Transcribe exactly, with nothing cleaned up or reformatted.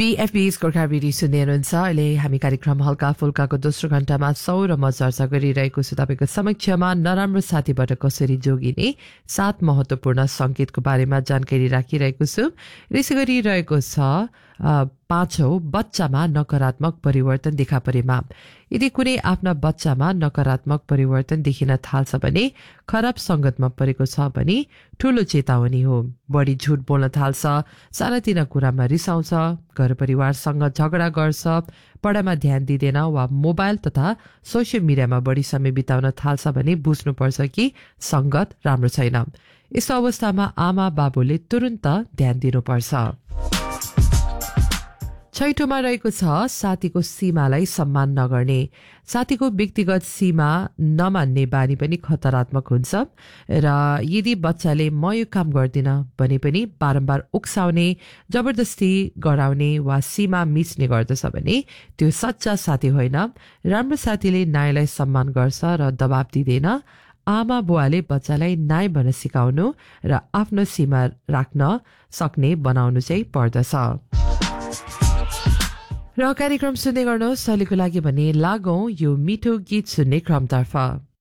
बीएफबीएस गोर्खाबेरी सुन्दै हुनुहुन्छ। अहिले हामी कार्यक्रम हल्का फुल्काको दोस्रो घण्टामा छौँ र म चर्चा गरिरहेको छु तपाईँको समक्षमा नराम्रो साथीबाट कसरी जोगिने सात महत्त्वपूर्ण सङ्केतको बारेमा जानकारी राखिरहेको छु। यसै गरी रहेको छ पाँचौं, बच्चामा नकारात्मक परिवर्तन देखा परेमा। यदि कुनै आफ्ना बच्चामा नकारात्मक परिवर्तन देखिन थाल्छ भने खराब सङ्गतमा परेको छ भने ठूलो चेतावनी हो। बढी झुट बोल्न थाल्छ, सानातिना कुरामा रिसाउँछ, घर परिवारसँग झगडा गर्छ, पढाइमा ध्यान दिँदैन वा मोबाइल तथा सोसियल मिडियामा बढी समय बिताउन थाल्छ भने बुझ्नुपर्छ कि सङ्गत राम्रो छैन। यस्तो अवस्थामा आमा बाबुले तुरुन्त ध्यान दिनुपर्छ। छैठौँमा रहेको छ साथीको सीमालाई सम्मान नगर्ने। साथीको व्यक्तिगत सीमा नमान्ने बानी पनि खतरात्मक हुन्छ र यदि बच्चाले म यो काम गर्दिन भने पनि बारम्बार उक्साउने, जबरजस्ती गराउने वा सीमा मिच्ने गर्दछ भने त्यो सच्चा साथी होइन। राम्रो साथीले नाइलाई सम्मान गर्छ र दबाब दिँदैन। आमा बुवाले बच्चालाई नाइ भन्न सिकाउनु र आफ्नो सीमा राख्न सक्ने बनाउनु चाहिँ पर्दछ। र कार्यक्रम सुन्दै गर्नुहोस्। अहिलेको लागि भने लागौं यो मिठो गीत सुन्ने क्रमतर्फ।